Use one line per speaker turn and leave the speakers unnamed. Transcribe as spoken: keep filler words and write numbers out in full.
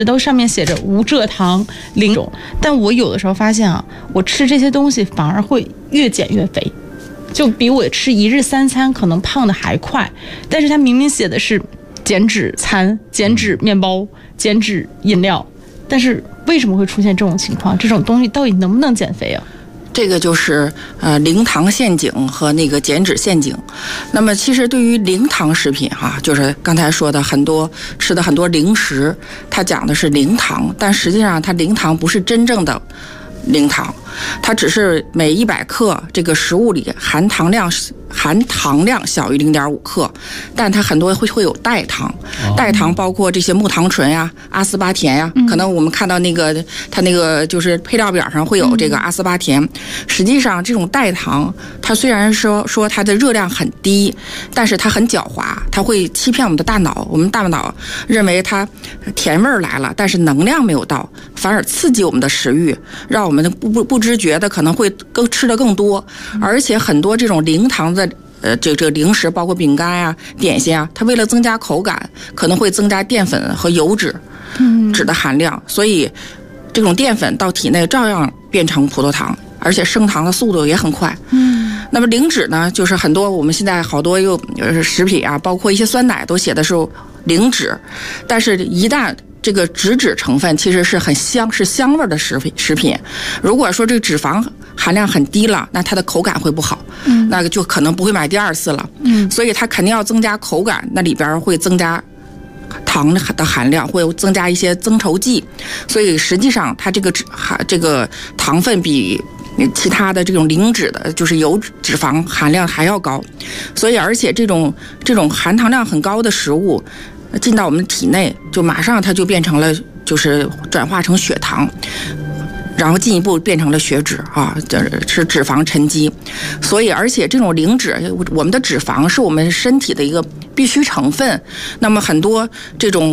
都上面写着无蔗糖零种，但我有的时候发现啊，我吃这些东西反而会越减越肥，就比我吃一日三餐可能胖的还快。但是它明明写的是减脂餐、减脂面包、减脂饮料，但是为什么会出现这种情况？这种东西到底能不能减肥啊？
这个就是呃零糖陷阱和那个减脂陷阱。那么其实对于零糖食品哈、啊，就是刚才说的很多吃的很多零食，它讲的是零糖，但实际上它零糖不是真正的零糖，它只是每一百克这个食物里含糖量含糖量小于零点五克，但它很多会会有代糖，代糖包括这些木糖醇呀、阿斯巴甜呀，可能我们看到那个它那个就是配料表上会有这个阿斯巴甜，实际上这种代糖它虽然说说它的热量很低，但是它很狡猾，它会欺骗我们的大脑，我们大脑认为它甜味儿来了，但是能量没有到，反而刺激我们的食欲，让我们不不不知觉的可能会更吃的更多，而且很多这种零糖的呃，这这个零食，包括饼干呀、点心啊，它为了增加口感，可能会增加淀粉和油脂，脂的含量，所以这种淀粉到体内照样变成葡萄糖，而且升糖的速度也很快。嗯，那么零脂呢，就是很多我们现在好多又食品啊，包括一些酸奶都写的是零脂，但是一旦这个脂质成分其实是很香，是香味的食品食品。如果说这个脂肪含量很低了，那它的口感会不好，嗯，那个就可能不会买第二次了。嗯，所以它肯定要增加口感，那里边会增加糖的含量，会增加一些增稠剂，所以实际上它这个脂这个糖分比其他的这种零脂的，就是油脂肪含量还要高，所以而且这种这种含糖量很高的食物进到我们体内，就马上它就变成了，就是转化成血糖，然后进一步变成了血脂啊，是脂肪沉积。所以而且这种零脂，我们的脂肪是我们身体的一个必需成分，那么很多这种